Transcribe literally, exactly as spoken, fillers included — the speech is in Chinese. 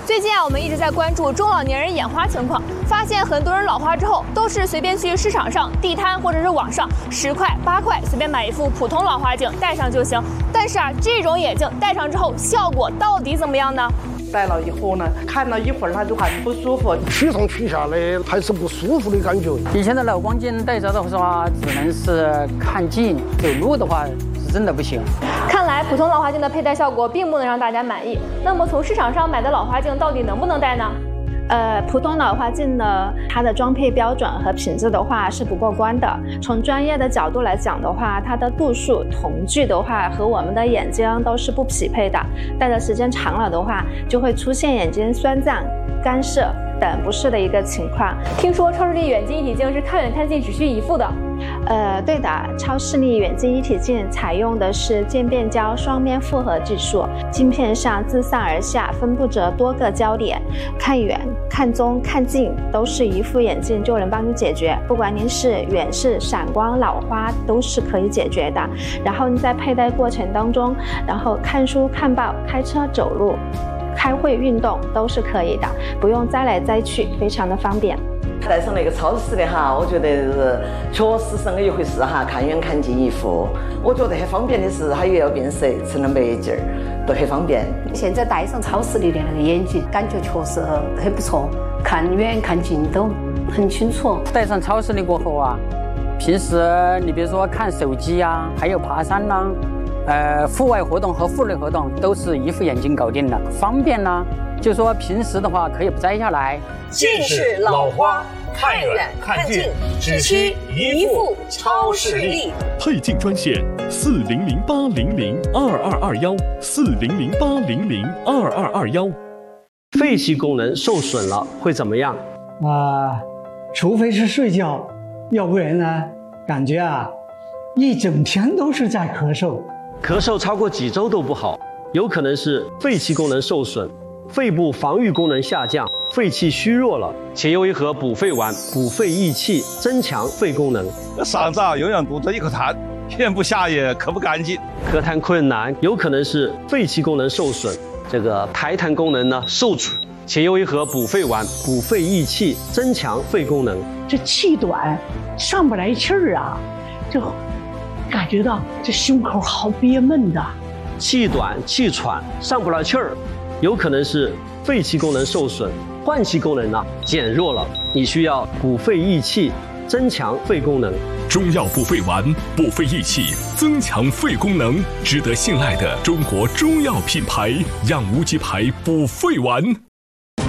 最近啊，我们一直在关注中老年人眼花情况，发现很多人老花之后都是随便去市场上、地摊或者是网上十块、八块随便买一副普通老花镜戴上就行。但是啊，这种眼镜戴上之后效果到底怎么样呢？ 戴了以后呢，看了一会儿它就很不舒服， 取上取下的还是不舒服的感觉。 以前的老光镜戴着的话，只能是看近，走路的话是真的不行。 看来普通老花镜的佩戴效果并不能让大家满意。那么从市场上买的老花镜到底能不能戴呢？ 呃，普通老花镜呢，它的装配标准和品质的话是不过关的。从专业的角度来讲的话，它的度数、瞳距的话和我们的眼睛都是不匹配的。戴的时间长了的话，就会出现眼睛酸胀、干涩等不适的一个情况。 听说超视力远近一体镜是看远看近只需一副的。 呃，对的，超视力远近一体镜采用的是渐变焦双面复合技术，镜片上自上而下分布着多个焦点，看远、看中、看近都是一副眼镜就能帮你解决，不管您是远视、散光、老花都是可以解决的。然后你在佩戴过程当中，然后看书、看报、开车、走路、开会、运动都是可以的，不用摘来摘去，非常的方便。 戴上那个超视的哈，我觉得确实是那一回事哈，看远看近一副。我觉得很方便的是，它又要变色，成了墨镜儿，都很方便。 现在戴上超视力的那个眼镜，感觉确实很不错，看远看近都很清楚。 戴上超视力过后啊，平时你比如说看手机啊，还有爬山啦、啊，呃，户外活动和户内活动都是一副眼镜搞定的，方便呢、啊。就说平时的话可以不摘下来。 近视老花，看远看近，只需一副超视力。 配镜专线四零零八零零二二二幺四零零八零零二二二幺。 肺气功能受损了会怎么样？ 啊、呃，除非是睡觉，要不然呢，感觉啊，一整天都是在咳嗽， 咳嗽超过几周都不好，有可能是肺气功能受损。肺部防御功能下降，肺气虚弱了，且用一盒补肺丸，补肺益气，增强肺功能。 嗓子啊，永远堵着一口痰，咽不下也咳不干净， 咳痰困难，有可能是肺气功能受损，这个排痰功能呢受阻，且用一盒补肺丸，补肺益气，增强肺功能。 这气短，上不来气儿啊，就感觉到这胸口好憋闷的。 气短、气喘，上不来气儿。有可能是肺气功能受损，换气功能呢减弱了，你需要补肺益气，增强肺功能。 中药补肺丸，补肺益气，增强肺功能，值得信赖的中国中药品牌——养无极牌补肺丸。